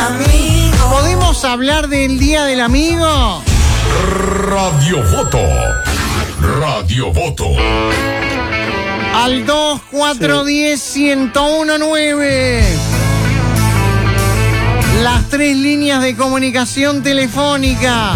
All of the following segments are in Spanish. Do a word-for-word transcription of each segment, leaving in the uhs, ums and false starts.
amigo. ¿Podemos hablar del Día del Amigo? Radio Voto. Radio Voto. Al dos cuatro uno cero, uno cero uno nueve. Las tres líneas de comunicación telefónica.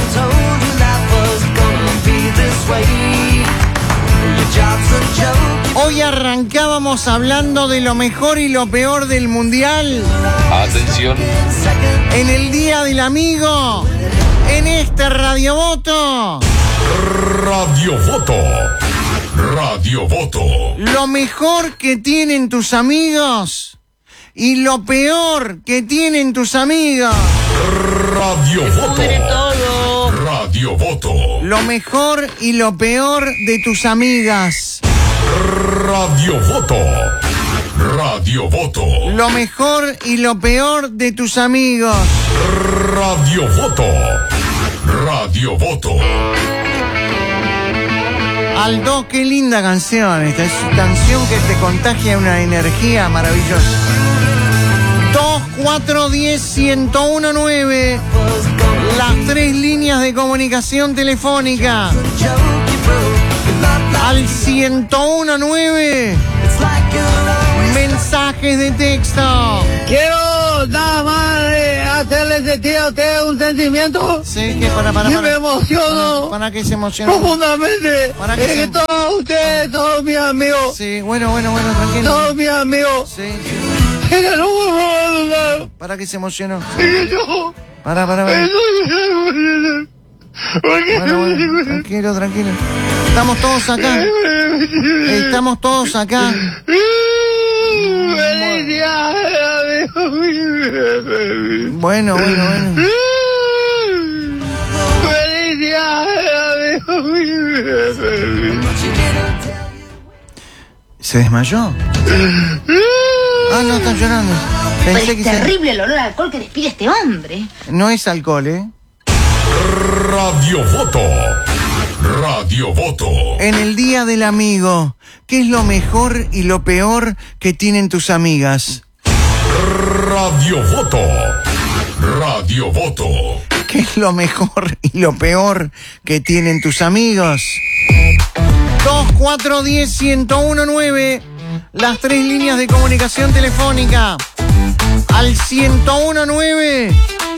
Hoy arrancábamos hablando de lo mejor y lo peor del Mundial. Atención. En el Día del Amigo, en este Radio Voto. Radio Voto. Radio Voto. Lo mejor que tienen tus amigos y lo peor que tienen tus amigos. Radio Voto. Todo. Radio Voto. Lo mejor y lo peor de tus amigas. Radio Voto. Radio Voto. Lo mejor y lo peor de tus amigos. Radio Voto. Radio Voto. Aldo, qué linda canción. Esta es una canción que te contagia una energía maravillosa. dos cuatro uno cero, uno cero uno nueve. Las tres líneas de comunicación telefónica. Al ciento uno nueve. Mensajes de texto. Quiero nada más eh, hacerle sentir a usted un sentimiento. Sí, que para, para, Y para. me emociono. Para, para que se emocione. Profundamente. Para que Es se- que todos ustedes, todos mis amigos, Sí, bueno, bueno, bueno, tranquilo. todos mis amigos, Sí, es que no me puedo abandonar. para que se emocionó. Es que yo, Para, para, para. eso es porque Bueno, bueno, tranquilo, tranquilo. Estamos todos acá. Estamos todos acá. Felicidades, amigo. Bueno, bueno, bueno. Felicidades, amigo. ¿Se desmayó? Ah, no, están llorando. Pero Pensé es que se... terrible el olor a alcohol que despide este hombre. No es alcohol, ¿eh? Radio Voto. Radio Voto. En el Día del Amigo, ¿qué es lo mejor y lo peor que tienen tus amigas? Radio Voto. Radio Voto. ¿Qué es lo mejor y lo peor que tienen tus amigos? dos cuatro uno cero, uno cero uno nueve. Las tres líneas de comunicación telefónica. Al ciento uno nueve.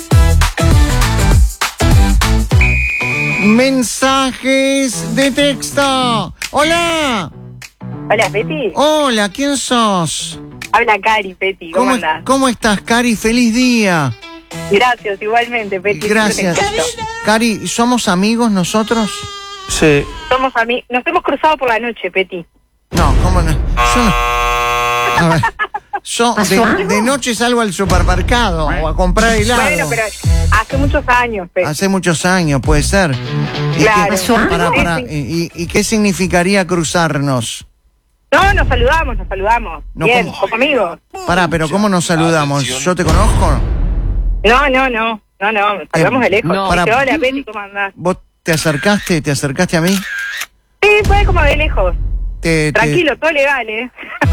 Mensajes de texto. Hola. Hola, Peti. Hola, ¿quién sos? Habla Cari, Peti. ¿Cómo, ¿Cómo, andás? ¿Cómo estás, Cari? Feliz día. Gracias, igualmente, Peti. Gracias. Siempre te escucho. Cari, ¿somos amigos nosotros? Sí. Somos amigos. Nos hemos cruzado por la noche, Peti. No, ¿cómo no? Yo no. A ver, yo de, de noche salgo al supermercado o a comprar helado. Bueno, pero hace muchos años, Peti. Hace muchos años, puede ser. ¿Y Claro. qué, para, Sí, para, sí. y, y qué significaría cruzarnos? No, nos saludamos, nos saludamos. No, Bien, ¿cómo? como amigos. Pará, pero ¿cómo nos saludamos? Atención. ¿Yo te conozco? No, no, no. No, no, nos saludamos Eh, de lejos. no. Dice, Para- hola, Peti, ¿cómo andás? ¿Vos te acercaste, te acercaste a mí? Sí, fue como de lejos. Te, te, Tranquilo, todo legal, ¿eh?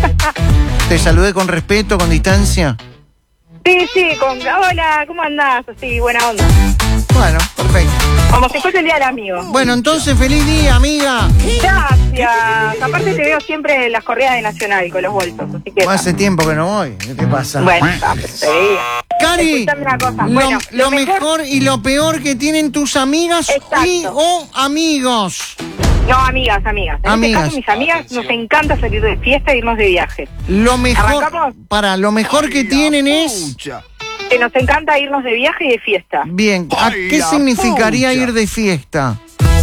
te saludé con respeto, con distancia. Sí, sí, con hola, ¿cómo andás? Así, buena onda. Bueno, perfecto. Como si fuese el día del amigo. Bueno, entonces, feliz día, amiga. Gracias. Aparte te veo siempre en las corridas de Nacional con los bolsos, así que... Hace tiempo que no voy. ¿Qué te pasa? Bueno, está, te veía. Cari, Escuchame una cosa. lo, Bueno, lo lo mejor... mejor- y lo peor que tienen tus amigas Exacto. y o amigos. No, amigas, amigas. En Amigas. este caso, mis amigas, nos encanta salir de fiesta e irnos de viaje. Lo mejor, ¿Arrancamos? para, lo mejor que tienen es... Que nos encanta irnos de viaje y de fiesta. Bien, ¿a qué significaría ir de fiesta?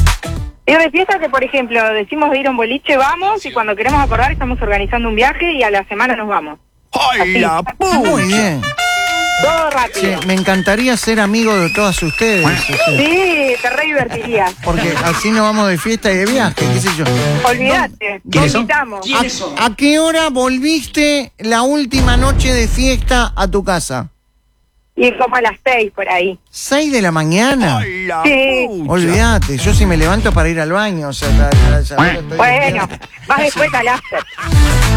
Ir de fiesta que, por ejemplo, decimos de ir a un boliche, vamos, y cuando queremos acordar estamos organizando un viaje y a la semana nos vamos. Así. Muy bien. Todo Sí, rápido. me encantaría ser amigo de todas ustedes. o sea, Sí, te re divertirías. Porque así nos vamos de fiesta y de viaje, qué sé yo. Olvídate, te invitamos. ¿A, a qué hora volviste la última noche de fiesta a tu casa? Y como a las seis por ahí. ¿Seis de la mañana? Sí. Olvídate, yo si me levanto para ir al baño, o sea, ya- ya- ya- estoy Bueno, despierto. más después al after.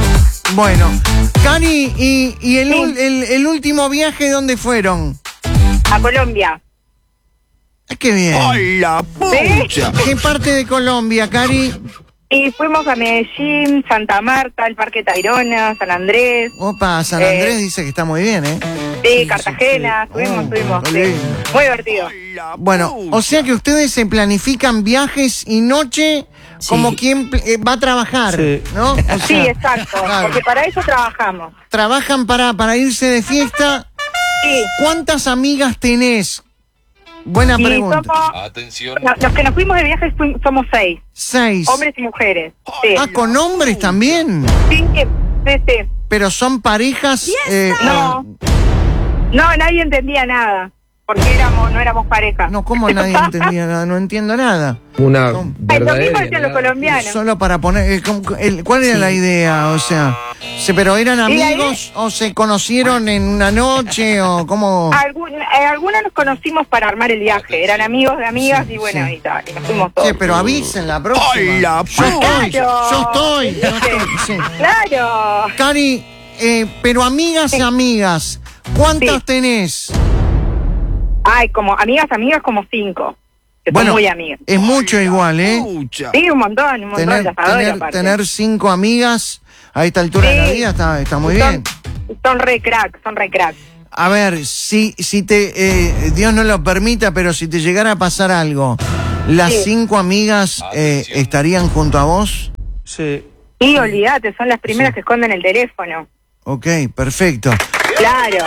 Bueno, Cari, ¿y, y el, ul- el, el último viaje dónde fueron? A Colombia. Ah, qué bien. ¿Sí? ¿Qué parte de Colombia, Cari? Y fuimos a Medellín, Santa Marta, el Parque Tayrona, San Andrés. Opa, San Eh, Andrés dice que está muy bien, ¿eh? Sí, Cartagena, sí. subimos, Oh, subimos. qué Sí. lindo. Muy divertido. Bueno, o sea que ustedes se planifican viajes y noche como quien eh, va a trabajar, Sí. ¿no? O Sí, sea, exacto, claro. porque para eso trabajamos. Trabajan para, para irse de fiesta. Sí. ¿Cuántas amigas tenés? Buena Y pregunta. somos, Atención. no, los que nos fuimos de viaje fuim- somos seis, Seis. hombres y mujeres. Sí, Ah, con hombres también. sí, sí, sí. Pero son parejas. eh, No, no, nadie entendía nada, porque éramos, no éramos pareja. No, ¿cómo nadie entendía nada? No entiendo nada. Una ¿Cómo? Ay, lo mismo verdadera. decían los colombianos. Solo para poner. eh, ¿cómo- el- ¿Cuál era la idea? O sea, se, ¿pero eran Y ahí- amigos o se conocieron en una noche o cómo? Algún, eh, algunos nos conocimos para armar el viaje, eran amigos de amigas y bueno, sí. y tal, y nos fuimos todos. Che, pero avisen la próxima. ¡Hola, yo estoy, Claro. yo estoy, yo estoy, sí. Claro. Cari, eh, pero amigas y amigas, ¿cuántas Sí. tenés? Ay, como amigas, amigas como cinco, que Bueno, son muy amigas. es mucho igual, ¿eh? Sí, un montón, un montón, Tener, las adoro tener, aparte. tener cinco amigas a esta altura de la Sí. vida está, está muy son, bien. Son re crack, son re crack. A ver, si, si te, eh, Dios no lo permita, pero si te llegara a pasar algo, ¿las Sí. cinco amigas eh, Atención. estarían junto a vos? Sí. Y olvídate, son las primeras que esconden el teléfono. Ok, perfecto. Claro.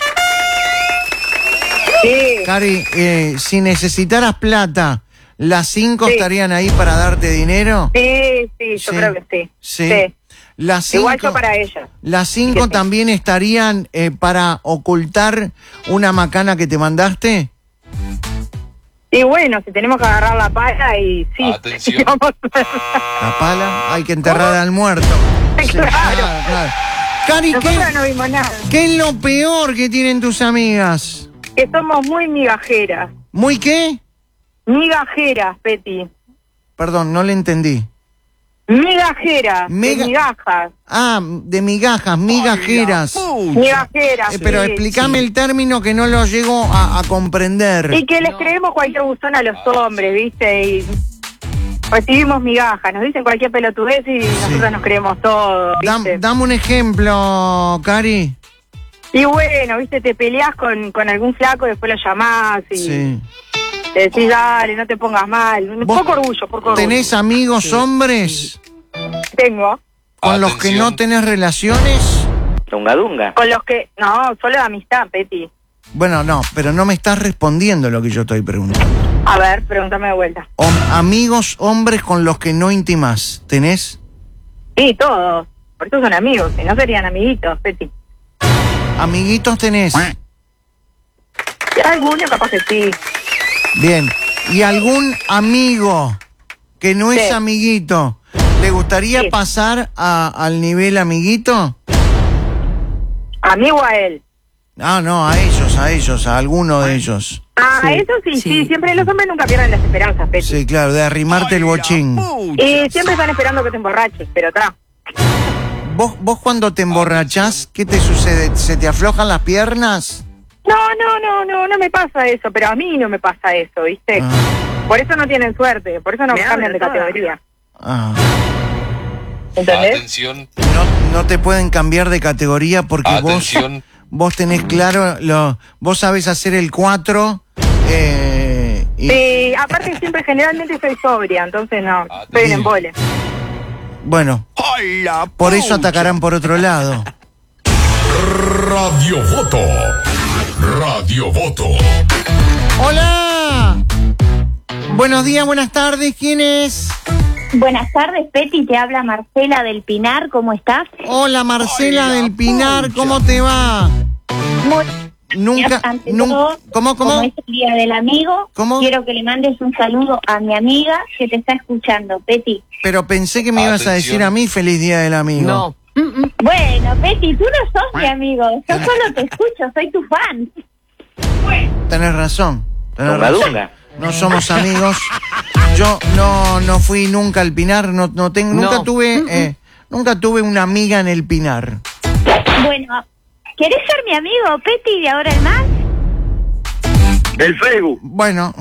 Sí. Cari, eh, si necesitaras plata, ¿las cinco Sí. estarían ahí para darte dinero? Sí, sí, yo Sí. creo que sí. Sí. Las cinco, Igual yo para ellas. las cinco Sí. también estarían eh, para ocultar una macana que te mandaste. Y bueno, si tenemos que agarrar la pala y sí. Atención. Vamos. La pala, hay que enterrar al muerto. Sí, Claro. claro. Cari, ¿qué, Nosotros no vimos nada. ¿qué es lo peor que tienen tus amigas? Que somos muy migajeras. ¿Muy qué? Migajeras, Peti. Perdón, no le entendí. Migajeras. Miga- De migajas. Ah, de migajas, migajeras. Migajeras. Eh, pero sí. explícame el término que no lo llego a, a comprender. Y que les creemos cualquier buzón a los hombres, ¿viste? Y recibimos migajas. Nos dicen cualquier pelotudez y nosotros nos creemos todo, Dam- ¿viste? dame un ejemplo, Cari. Y bueno, ¿viste? Te peleás con, con algún flaco, después lo llamás y Sí. te decís, dale, no te pongas mal. Un ¿Vos poco orgullo, poco orgullo. ¿Tenés amigos hombres Tengo. con los que Atención. no tenés relaciones? Dunga dunga. Con los que... No, solo de amistad, Peti. Bueno, no, pero no me estás respondiendo lo que yo estoy preguntando. A ver, pregúntame de vuelta. Hom- amigos hombres con los que no intimás, ¿tenés? Sí, todos. Por eso son amigos, si no serían amiguitos, Peti. Amiguitos tenés. Y algunos capaz que sí. Bien. ¿Y algún amigo que no es Sí. amiguito, le gustaría Sí. pasar a- al nivel amiguito? Amigo a él. Ah, no, a ellos, a ellos, a alguno de ellos. Ah, eso sí, sí, siempre los hombres nunca pierden las esperanzas, Peti. Sí, claro, de arrimarte el bochín. Y siempre están esperando que te emborraches, pero está. ¿Vos, vos cuando te emborrachás, ¿qué te sucede? ¿Se te aflojan las piernas? No, no, no, no, no me pasa eso, pero a mí no me pasa eso, ¿viste? Ah. Por eso no tienen suerte, por eso no cambian de categoría. Ah. ¿Entendés? Atención. No, no te pueden cambiar de categoría porque Atención. vos vos tenés claro, lo, vos sabés hacer el cuatro. Eh, y, Sí, aparte siempre generalmente soy sobria, entonces no, estoy en embole. Bueno, por eso atacarán por otro lado. Radio Voto. Radio Voto. ¡Hola! Buenos días, buenas tardes, ¿quién es? Buenas tardes, Peti, te habla Marcela del Pinar, ¿cómo estás? Hola, Marcela del Pinar, ¿cómo te va? Muy Nunca, Ante nun- todo, ¿Cómo, cómo? Como es el Día del Amigo, ¿Cómo? quiero que le mandes un saludo a mi amiga que te está escuchando, Peti. Pero pensé que me ibas a decir a mí feliz día del amigo. No. Bueno, Peti, tú no sos mi amigo, yo solo te escucho, soy tu fan. Tenés razón. Tenés Dunga razón. dunga. No somos amigos. Yo no no fui nunca al Pinar, no no tengo, nunca No. tuve eh, nunca tuve una amiga en el Pinar. Bueno, ¿querés ser mi amigo, Peti, de ahora en más? El Facebook. Bueno.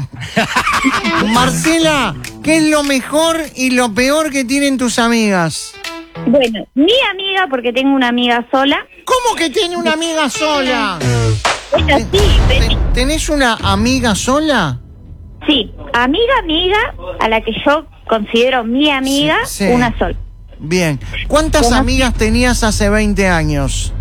Marcela, ¿qué es lo mejor y lo peor que tienen tus amigas? Bueno, mi amiga, porque tengo una amiga sola. ¿Cómo que tiene una amiga sola? Bueno, sí, Peti. ¿Tenés una amiga sola? Sí, amiga, amiga, a la que yo considero mi amiga, Sí, sí. una sola. Bien. ¿Cuántas Bueno, amigas tenías hace veinte años?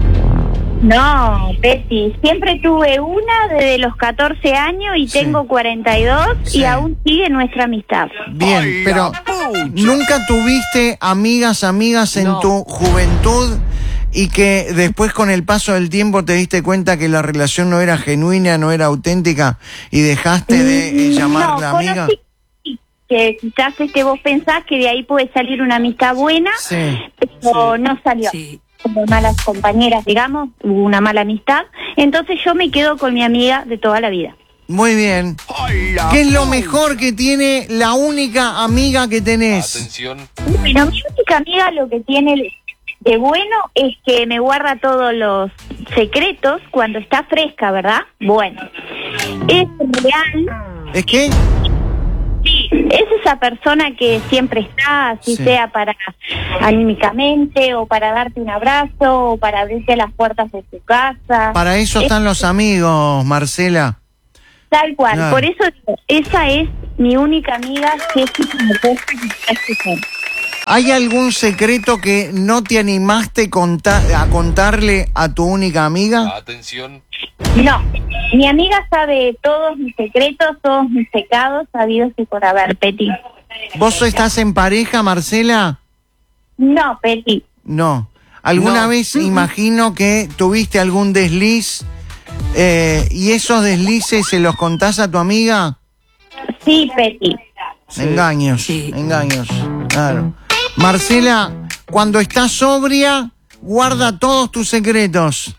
No, Peti, siempre tuve una desde los catorce años y Sí. tengo cuarenta y dos Sí. y aún sigue nuestra amistad. Bien, pero ¿nunca tuviste amigas, amigas en No. tu juventud y que después con el paso del tiempo te diste cuenta que la relación no era genuina, no era auténtica y dejaste de eh, llamarla no, amiga? conocí que quizás este vos pensás que de ahí puede salir una amistad buena, Sí. pero no salió. Sí. Como malas compañeras, digamos, hubo una mala amistad. Entonces yo me quedo con mi amiga de toda la vida. Muy bien. ¿Qué es lo mejor que tiene la única amiga que tenés? Atención. Bueno, mi única amiga lo que tiene de bueno es que me guarda todos los secretos cuando está fresca, ¿verdad? Bueno, es real. ¿Es que? Sí, es esa persona que siempre está, así Sí. sea para anímicamente o para darte un abrazo o para abrirte las puertas de tu casa. Para eso están los amigos, Marcela. Tal cual, Claro. por eso digo, esa es mi única amiga que es una cosa que está escuchando. ¿Hay algún secreto que no te animaste conta- a contarle a tu única amiga? Atención. No, mi amiga sabe todos mis secretos, todos mis pecados, sabidos y por haber, Peti. ¿Vos estás en pareja, Marcela? No, Peti. No. ¿Alguna No. vez imagino que tuviste algún desliz eh, y esos deslices se los contás a tu amiga? Sí, Peti. Sí. Engaños, Sí. engaños, claro. Marcela, cuando estás sobria, guarda todos tus secretos.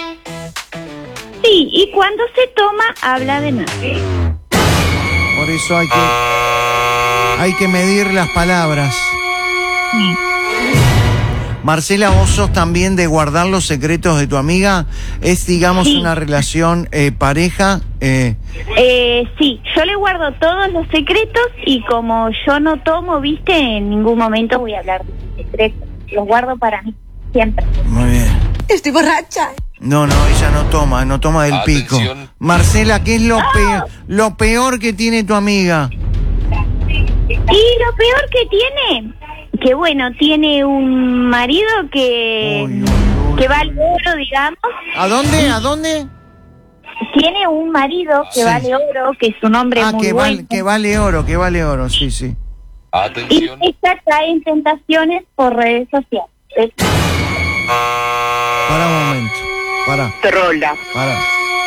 Sí, y cuando se toma, habla de nada. Por eso hay que, hay que medir las palabras. Marcela, vos sos también de guardar los secretos de tu amiga. Es, digamos, Sí. una relación eh, pareja. Eh, Eh, sí, yo le guardo todos los secretos y como yo no tomo, viste, en ningún momento voy a hablar de mis secretos. Los guardo para mí, siempre. muy bien. Estoy borracha. No, no, ella no toma, no toma del pico. Atención. Marcela, ¿qué es lo, peor, lo peor que tiene tu amiga? Y lo peor que tiene, que bueno, tiene un marido que, Uy, uy, uy. que vale oro, digamos. ¿A dónde? ¿A dónde? Tiene un marido que Sí. vale oro, que es un hombre Ah, muy que, bueno. vale, que vale oro, que vale oro, sí, sí. Y Atención. esta cae en tentaciones por redes sociales. Es- Para un momento, para, Trola. para.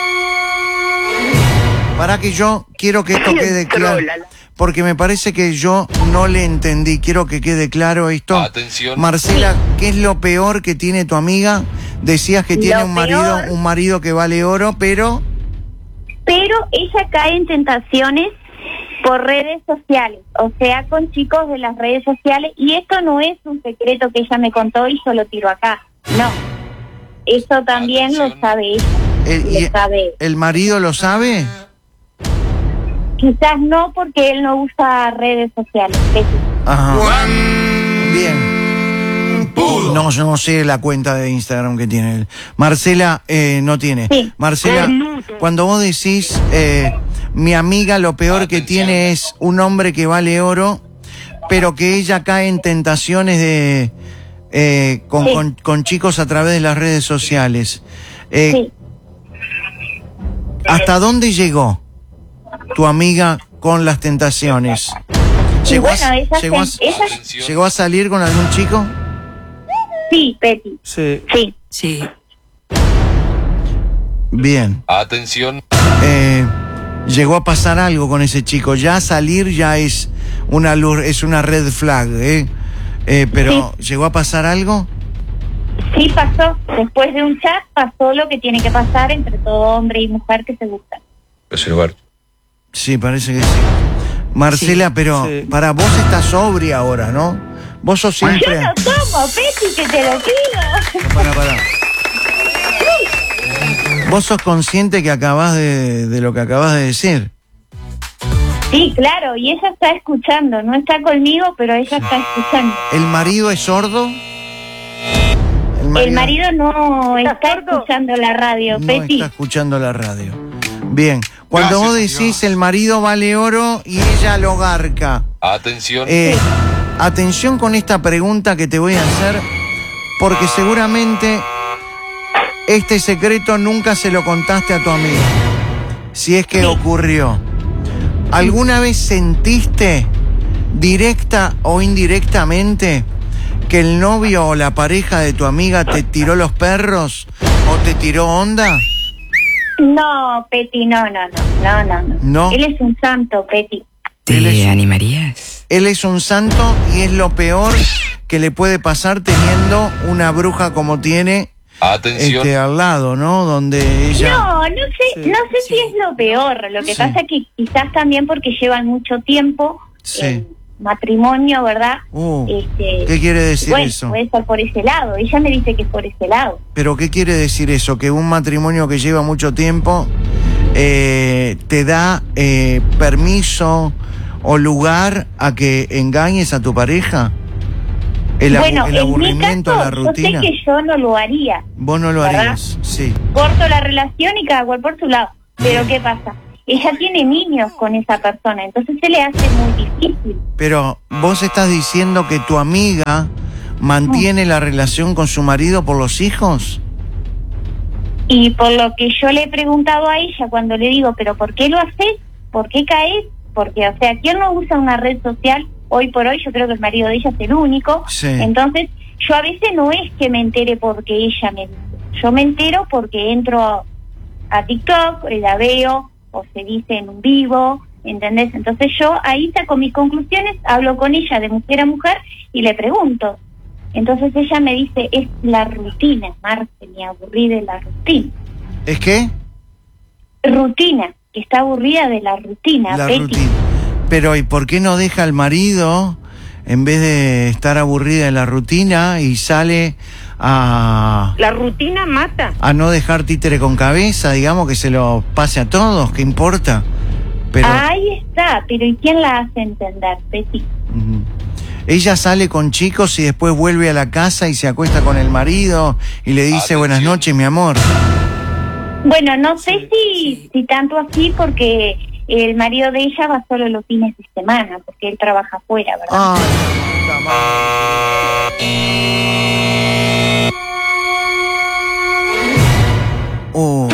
Para que yo quiero que esto quede claro, Trola. porque me parece que yo no le entendí. Quiero que quede claro esto. Atención. Marcela, ¿qué es lo peor que tiene tu amiga? Decías que tiene Lo un marido, peor- un marido que vale oro, pero Pero ella cae en tentaciones por redes sociales, o sea, con chicos de las redes sociales, y esto no es un secreto que ella me contó y yo lo tiro acá, no. Eso también Atención. lo sabe ella, el, y y- lo sabe. ¿el marido lo sabe? Quizás no, porque él no usa redes sociales. Betty. Ajá. Bien. No, yo no sé la cuenta de Instagram que tiene él. Marcela eh, no tiene. Sí. Marcela, cuando vos decís, eh, mi amiga lo peor que Atención. tiene es un hombre que vale oro, pero que ella cae en tentaciones de eh, con, Sí. con, con chicos a través de las redes sociales. Eh, Sí. ¿Hasta dónde llegó tu amiga con las tentaciones? Y ¿Llegó, bueno, a, esa, llegó, a, esa- Atención. llegó a salir con algún chico? sí, Betty, Sí. sí. Sí. Bien. Atención. Eh, llegó a pasar algo con ese chico. Ya salir ya es una luz, es una red flag, ¿eh? Eh, pero ¿llegó a pasar algo? Sí pasó, después de un chat pasó lo que tiene que pasar entre todo hombre y mujer que se gustan. Ese lugar. Sí, parece que sí. Marcela, Sí, pero sí. para vos estás sobria ahora, ¿no? Vos sos Yo siempre... no tomo, Peti, que te lo pido. No, pará, pará. Vos sos consciente que acabás de, de lo que acabas de decir. Sí, claro, y ella está escuchando, no está conmigo, pero ella está escuchando. ¿El marido es sordo? El marido no está escuchando la radio, No Peti. está escuchando la radio. Bien, cuando Gracias, vos decís Dios. el marido vale oro y ella lo garca. Atención. Eh, atención con esta pregunta que te voy a hacer, porque seguramente este secreto nunca se lo contaste a tu amiga. Si es que ocurrió. ¿Alguna vez sentiste, directa o indirectamente, que el novio o la pareja de tu amiga te tiró los perros o te tiró onda? No, Peti, no, no, no, no, no, no. ¿No? Él es un santo, Peti. Él es- ¿Te animarías? Él es un santo y es lo peor que le puede pasar teniendo una bruja como tiene Atención. este, al lado, ¿no? Donde ella... No, no sé, Sí, no sé si es lo peor. Lo que Sí. pasa es que quizás también porque llevan mucho tiempo Sí. en matrimonio, ¿verdad? Uh, Este, ¿Qué quiere decir bueno, eso? puede ser por ese lado. Ella me dice que es por ese lado. ¿Pero qué quiere decir eso? ¿Que un matrimonio que lleva mucho tiempo eh, te da eh, permiso o lugar a que engañes a tu pareja? ¿El, abu- bueno, el en mi aburrimiento, caso, la yo sé rutina? que yo no lo haría. Vos no lo ¿verdad? harías, sí. Corto la relación y cada cual por su lado. Pero ¿qué pasa? Ella tiene niños con esa persona, entonces se le hace muy difícil. Pero vos estás diciendo que tu amiga mantiene la relación con su marido por los hijos. Y por lo que yo le he preguntado a ella cuando le digo, ¿pero por qué lo haces? ¿Por qué caes? Porque, o sea, ¿quién no usa una red social? Hoy por hoy yo creo que el marido de ella es el único. Sí. Entonces, yo a veces no es que me entere porque ella me dice. Yo me entero porque entro a, a TikTok, la veo, o se dice en un vivo, ¿entendés? Entonces yo ahí saco mis conclusiones, hablo con ella de mujer a mujer y le pregunto. Entonces ella me dice, es la rutina, Marce, me aburrí de la rutina. ¿Es qué? Rutina, que está aburrida de la rutina, La Peti. rutina. Pero ¿y por qué no deja al marido en vez de estar aburrida de la rutina y sale a, La rutina mata. a no dejar títere con cabeza, digamos, que se lo pase a todos? ¿Qué importa? Pero Ahí está, pero ¿y quién la hace entender, Peti? ujú. Ella sale con chicos y después vuelve a la casa y se acuesta con el marido y le dice Atención. buenas noches, mi amor. Bueno, no sé si, si tanto así porque el marido de ella va solo los fines de semana, porque él trabaja afuera, ¿verdad? Ay, puta madre. Oh.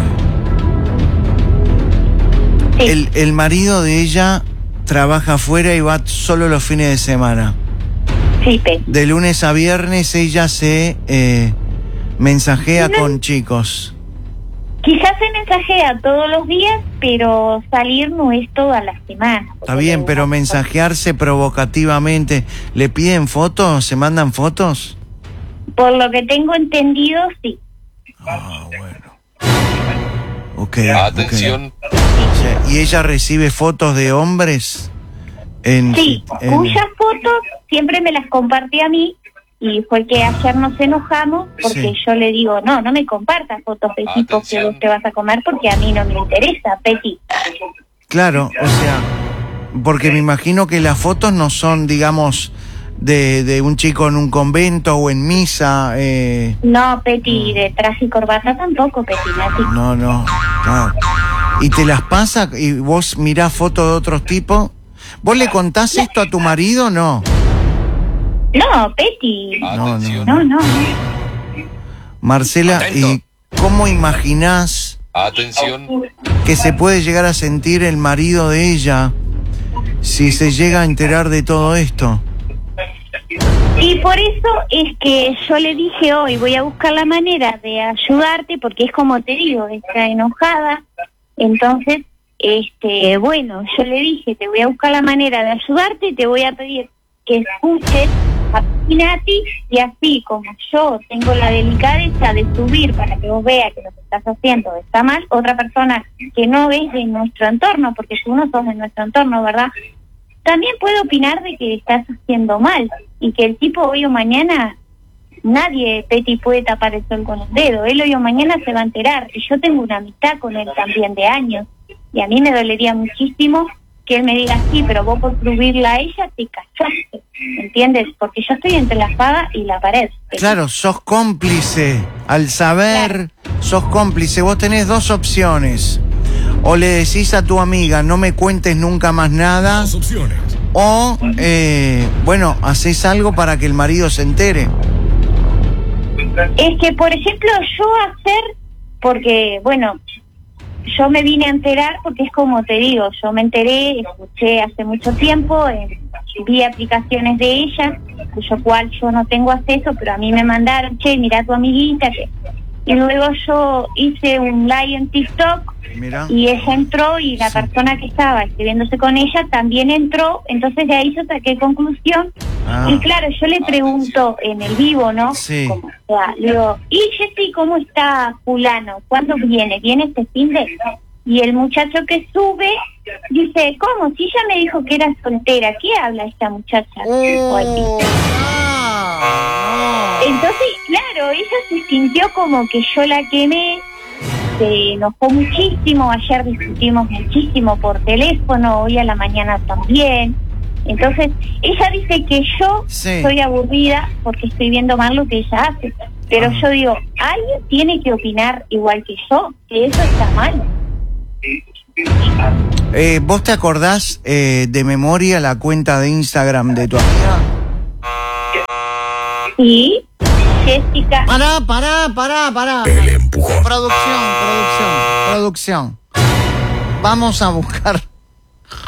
Sí. El, el marido de ella trabaja afuera y va solo los fines de semana. Sí, Peti. De lunes a viernes ella se eh, mensajea No. con chicos. Quizás se mensajea todos los días, pero salir no es todas las semanas. Está bien, pero mensajearse provocativamente. ¿Le piden fotos? ¿Se mandan fotos? Por lo que tengo entendido, sí. Ah, bueno. Ok. Atención. ok. O sea, ¿y ella recibe fotos de hombres? En, Sí, en- cuyas fotos siempre me las comparte a mí y fue que ayer nos enojamos porque Sí. yo le digo, no, no me compartas fotos de tipos que Atención. vos te vas a comer porque a mí no me interesa, Peti. Claro, o sea, porque me imagino que las fotos no son, digamos, de, de un chico en un convento o en misa. Eh, No, Peti, de traje y corbata tampoco, Peti, Nati. no, no, claro. ¿Y te las pasa y vos mirás fotos de otros tipos? ¿Vos le contás esto a tu marido o no? No, Peti, no. Atención. no, no, no. Marcela, Atento. ¿y cómo imaginás Atención. que se puede llegar a sentir el marido de ella si se llega a enterar de todo esto? Y por eso es que yo le dije hoy, voy a buscar la manera de ayudarte, porque es como te digo, está enojada. Entonces, este, bueno, yo le dije, te voy a buscar la manera de ayudarte y te voy a pedir que escuches a Nati y así como yo tengo la delicadeza de subir para que vos veas que lo que estás haciendo está mal, otra persona que no es de nuestro entorno, porque tú no sos de nuestro entorno, ¿verdad? también puede opinar de que estás haciendo mal y que el tipo hoy o mañana, nadie, Peti, puede tapar el sol con un dedo. Él hoy o mañana se va a enterar. Y yo tengo una amistad con él también de años. Y a mí me dolería muchísimo que él me diga, sí, pero vos por subirla a ella te casaste, ¿entiendes? Porque yo estoy entre la espada y la pared. Claro, sos cómplice. Al saber, Claro. sos cómplice. Vos tenés dos opciones. O le decís a tu amiga, no me cuentes nunca más nada. Dos opciones. O, eh, bueno, haces algo para que el marido se entere. Es que, por ejemplo, yo hacer, porque, bueno, yo me vine a enterar porque es como te digo, yo me enteré, escuché hace mucho tiempo, eh, vi aplicaciones de ella, cuyo cual yo no tengo acceso, pero a mí me mandaron, che, mira a tu amiguita, que... y luego yo hice un live en TikTok, Mira. y ella entró y la Sí. persona que estaba escribiéndose con ella también entró, entonces de ahí yo saqué conclusión. Ah. Y claro, yo le pregunto en el vivo, ¿no? Sí. Como, o sea, le digo, y Jessy, ¿cómo está fulano? ¿Cuándo viene? ¿Viene este fin de...? Y el muchacho que sube dice, ¿cómo? Si ella me dijo que era soltera, ¿qué habla esta muchacha? O al Oh, piso. ah, Entonces, claro, ella se sintió como que yo la quemé, se enojó muchísimo, ayer discutimos muchísimo por teléfono, hoy a la mañana también. Entonces, ella dice que yo Sí. soy aburrida porque estoy viendo mal lo que ella hace. Pero Ah. yo digo, alguien tiene que opinar igual que yo, que eso está mal. Eh, ¿Vos te acordás eh, de memoria la cuenta de Instagram de tu amiga? Sí, Jessica. Pará, pará, pará, pará. El empujón. Producción, producción, producción. Vamos a buscar